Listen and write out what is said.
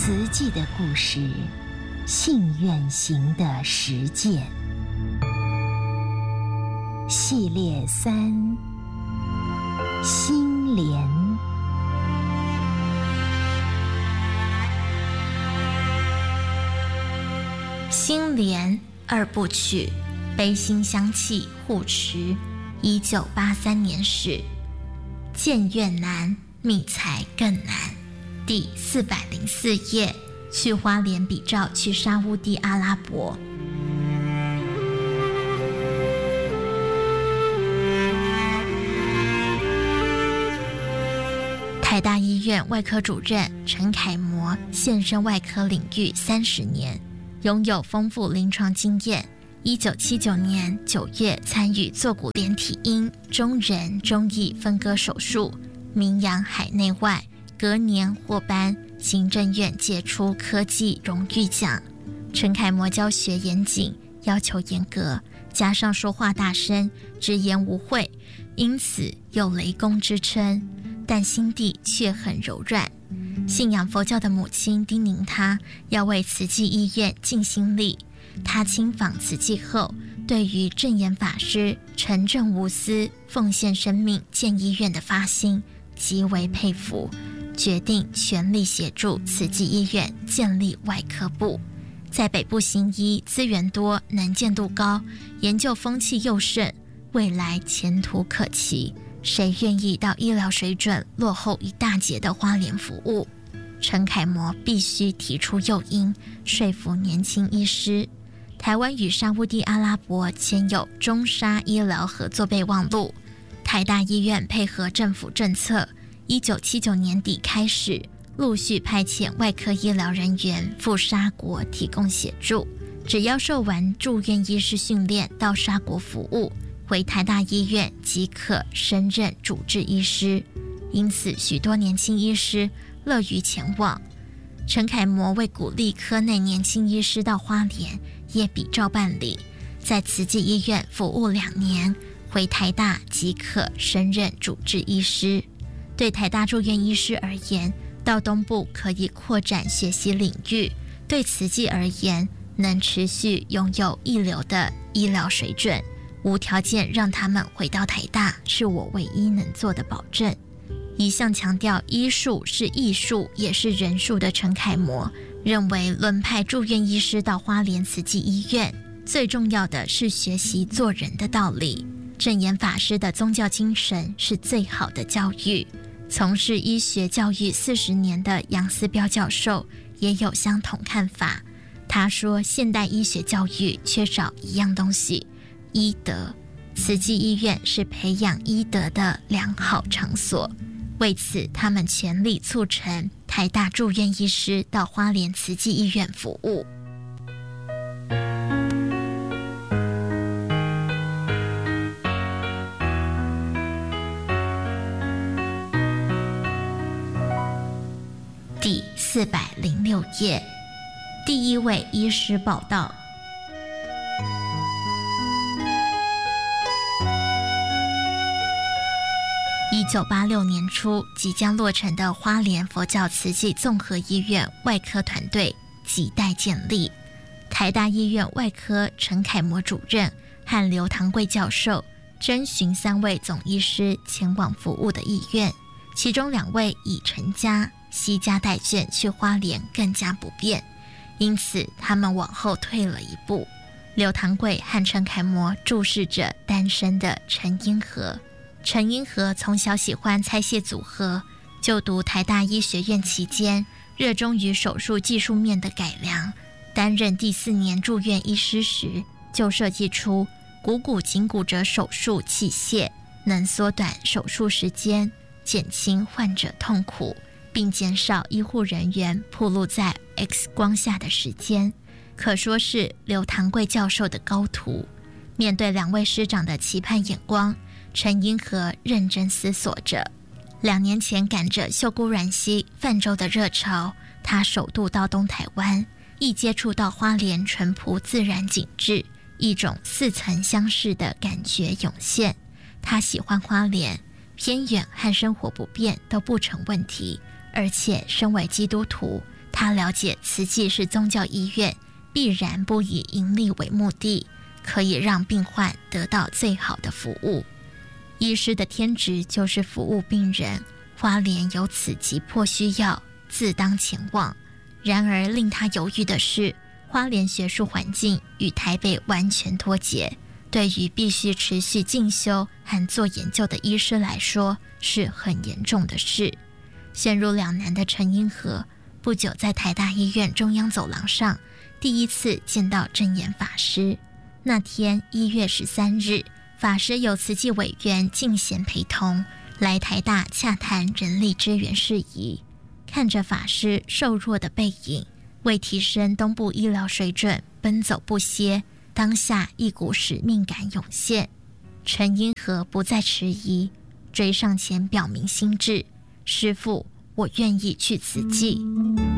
慈济的故事，信愿行的实践系列3，心莲。 心莲2部曲，悲心相契护持。1983年始，建院难，觅财更难。第404页，去花莲比照去沙乌地阿拉伯。台大医院外科主任陈楷模现身外科领域30年，拥有丰富临床经验。1979年9月参与坐骨连体婴中人中翼分割手术，名扬海内外，隔年获颁行政院杰出科技荣誉奖。陈楷模教学严谨，要求严格，加上说话大声，直言无讳，因此有雷公之称，但心地却很柔软。信仰佛教的母亲叮咛他要为慈济医院尽心力。他亲访慈济后，对于证严法师诚正无私、奉献生命建医院的发心极为佩服，决定全力协助慈济医院建立外科部。在北部行医资源多、能见度高，研究风气又盛，未来前途可期。谁愿意到医疗水准落后一大截的花莲服务？陈楷模必须提出诱因，说服年轻医师。台湾与沙乌地阿拉伯签有中沙医疗合作备忘录，台大医院配合政府政策，1979年底开始陆续派遣外科医疗人员赴沙国提供协助，只要受完住院医师训练到沙国服务，回台大医院即可升任主治医师。因此许多年轻医师乐于前往。陈楷模为鼓励科内年轻医师到花莲，也比照办理，在慈济医院服务2年，回台大即可升任主治医师。对台大住院医师而言，到东部可以扩展学习领域，对慈济而言，能持续拥有一流的医疗水准，无条件让他们回到台大，是我唯一能做的保证。一向强调医术是艺术也是人术的陈楷模认为，轮派住院医师到花莲慈济医院，最重要的是学习做人的道理。证严法师的宗教精神是最好的教育。从事医学教育40年的杨思彪教授也有相同看法。他说，现代医学教育缺少一样东西，医德。慈济医院是培养医德的良好场所。为此，他们全力促成台大住院医师到花莲慈济医院服务。第406页，第一位医师报道。1986年初即将落成的花莲佛教慈济综合医院外科团队亟待建立。台大医院外科陈楷模主任和刘堂贵教授征询3位总医师前往服务的意愿，其中2位已成家，惜家带眷去花莲更加不便，因此他们往后退了一步。刘堂贵和陈楷模注视着单身的陈英和。陈英和从小喜欢猜械组合，就读台大医学院期间，热衷于手术技术面的改良。担任第4年住院医师时，就设计出股骨颈骨折手术器械，能缩短手术时间，减轻患者痛苦，并减少医护人员暴露在 X 光下的时间，可说是刘堂贵教授的高徒。面对2位师长的期盼眼光，陈英和认真思索着。2年前赶着秀姑峦溪泛舟的热潮，他首度到东台湾，一接触到花莲淳朴自然景致，一种似曾相识的感觉涌现。他喜欢花莲，偏远和生活不便都不成问题，而且身为基督徒， 他了解慈济是宗教医院，必然不以盈利为目的，可以让病患得到最好的服务。医师的天职就是服务病人，花莲有此急迫需要，自当前往。然而令他犹豫的是，花莲学术环境与台北完全脱节，对于必须持续进修和做研究的医师来说是很严重的事。陷入两难的陈英和不久在台大医院中央走廊上第一次见到证严法师。那天1月13日，法师有慈济委员敬贤陪同来台大洽谈人力资源事宜。看着法师瘦弱的背影，为提升东部医疗水准奔走不歇，当下一股使命感涌现。陈英和不再迟疑，追上前表明心志：师父，我愿意去慈济。